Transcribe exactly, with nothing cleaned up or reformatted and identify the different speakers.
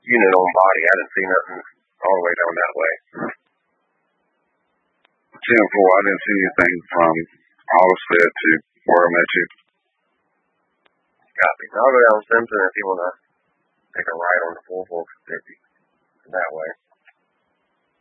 Speaker 1: unit on body. I didn't see nothing all the way down that way.
Speaker 2: ten four, I didn't see anything from Hollistead to where I met you.
Speaker 1: Copy. I'll go down Simpson if you want to take a ride on the four four fifty that way.